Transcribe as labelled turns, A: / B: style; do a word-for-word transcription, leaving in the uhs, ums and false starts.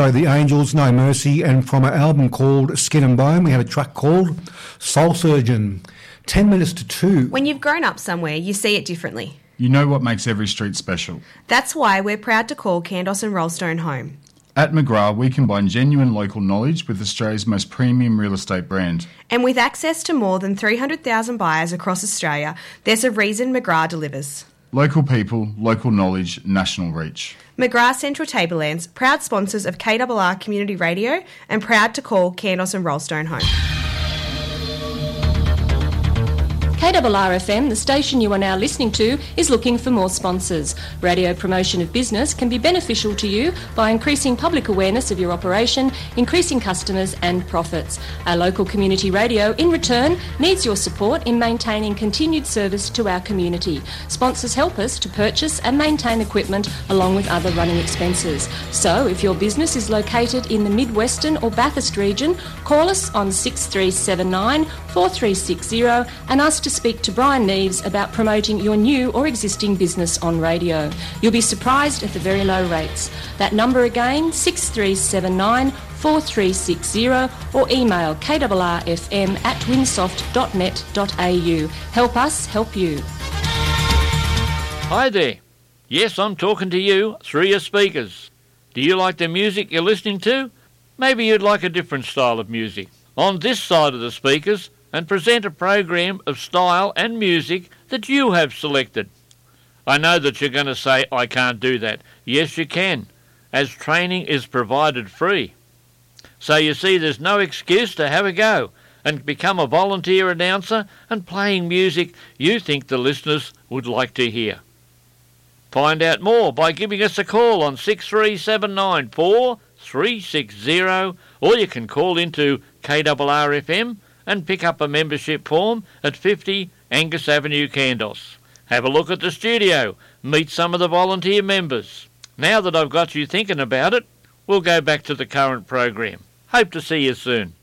A: So the Angels, No Mercy, and from an album called Skin and Bone, we have a track called Soul Surgeon. Ten minutes to two.
B: When you've grown up somewhere, you see it differently.
C: You know what makes every street special.
B: That's why we're proud to call Kandos and Rollstone home.
C: At McGrath, we combine genuine local knowledge with Australia's most premium real estate brand.
B: And with access to more than three hundred thousand buyers across Australia, there's a reason McGrath delivers.
C: Local people, local knowledge, national reach.
B: McGrath Central Tablelands, proud sponsors of K R R Community Radio and proud to call Kandos and Rollstone home.
D: K R R F M, the station you are now listening to, is looking for more sponsors. Radio promotion of business can be beneficial to you by increasing public awareness of your operation, increasing customers and profits. Our local community radio, in return, needs your support in maintaining continued service to our community. Sponsors help us to purchase and maintain equipment along with other running expenses. So, if your business is located in the Mid-Western or Bathurst region, call us on six three seven nine, four three six zero and ask to speak to Brian Neves about promoting your new or existing business on radio. You'll be surprised at the very low rates. That number again, six three seven nine, four three six zero or email k r r f m at winsoft dot net dot a u. Help us help you.
E: Hi there. Yes, I'm talking to you through your speakers. Do you like the music you're listening to? Maybe you'd like a different style of music. On this side of the speakers, and present a program of style and music that you have selected. I know that you're going to say, I can't do that. Yes, you can, as training is provided free. So you see, there's no excuse to have a go and become a volunteer announcer and playing music you think the listeners would like to hear. Find out more by giving us a call on six three seven nine, four three six zero, or you can call into K R R F M and pick up a membership form at fifty Angus Avenue, Kandos. Have a look at the studio, meet some of the volunteer members. Now that I've got you thinking about it, we'll go back to the current program. Hope to see you soon.